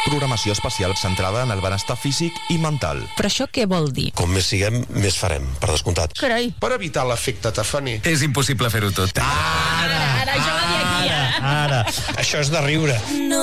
Programació especial centrada en el benestar físic i mental. Però això què vol dir? Com més siguem, més farem, per descomptat. Carai. Per evitar l'efecte tafaner. És impossible fer-ho tot. Ara, això va dir aquí, Ara. Això és de riure.